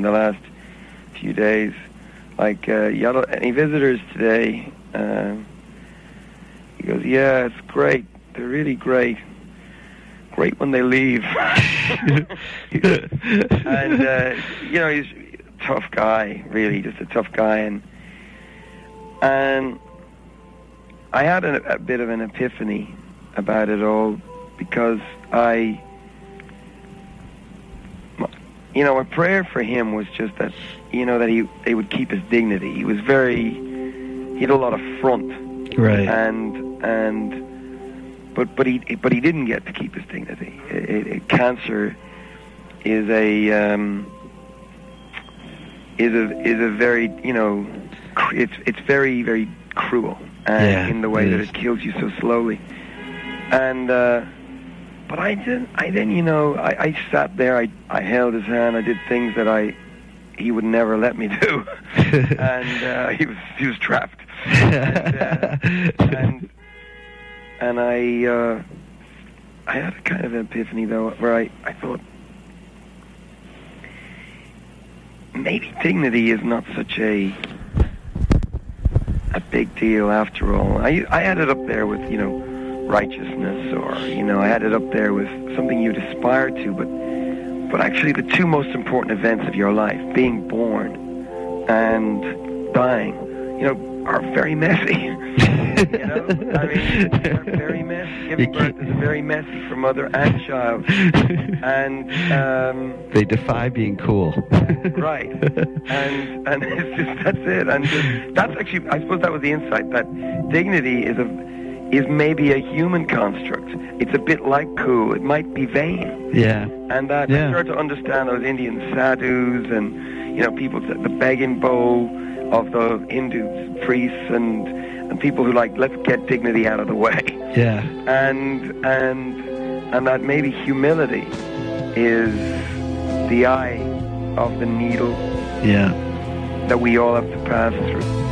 the last few days. Like, any visitors today? He goes, yeah, it's great. They're really great. Great when they leave. And, he's a tough guy, really, just a tough guy. And I had a bit of an epiphany about it all, because a prayer for him was just that, that he would keep his dignity. He had a lot of front. Right. But he didn't get to keep his dignity. Cancer is a very, it's very, very cruel in the way that it kills you so slowly. And but I sat there, I held his hand, I did things that he would never let me do. And he was trapped. And I had a kind of an epiphany, though, where I thought, maybe dignity is not such a big deal after all. I had it up there with, righteousness, or, I had it up there with something you'd aspire to, but actually the two most important events of your life, being born and dying, are very messy. They're very messy. Giving birth is very messy for mother and child. And they defy being cool. Right. And it's just, that's it. And that's actually, I suppose that was the insight, that dignity is maybe a human construct. It's a bit like cool. It might be vain. Yeah. And that I started to understand those Indian sadhus and, people, the begging bowl of the Hindu priests and people who let's get dignity out of the way. Yeah. And that maybe humility is the eye of the needle. Yeah. That we all have to pass through.